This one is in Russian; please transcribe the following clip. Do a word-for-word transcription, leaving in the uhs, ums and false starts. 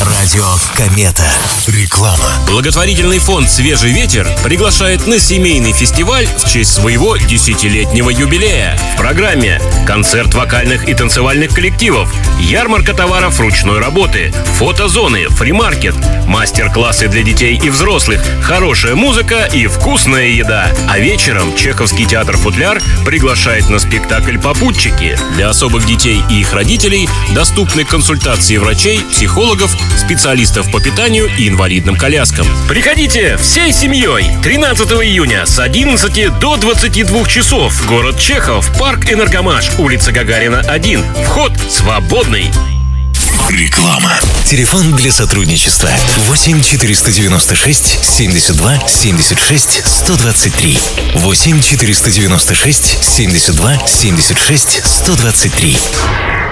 Радио Комета. Реклама. Благотворительный фонд «Свежий ветер» приглашает на семейный фестиваль в честь своего десятилетнего юбилея. В программе концерт вокальных и танцевальных коллективов, ярмарка товаров ручной работы, фотозоны, фримаркет, мастер-классы для детей и взрослых, хорошая музыка и вкусная еда. А вечером Чеховский театр «Футляр» приглашает на спектакль «Попутчики». Для особых детей и их родителей доступны консультации врачей, психологов, специалистов по питанию и инвалидным коляскам. Приходите всей семьей! тринадцатого июня с одиннадцати до двадцати двух часов. Город Чехов, парк Энергомаш, улица Гагарина, один. Вход свободный. Реклама. Телефон для сотрудничества восемь четыреста девяносто шесть семьдесят два семьдесят шесть сто двадцать три. восемь четыреста девяносто шесть семьдесят два семьдесят шесть сто двадцать три.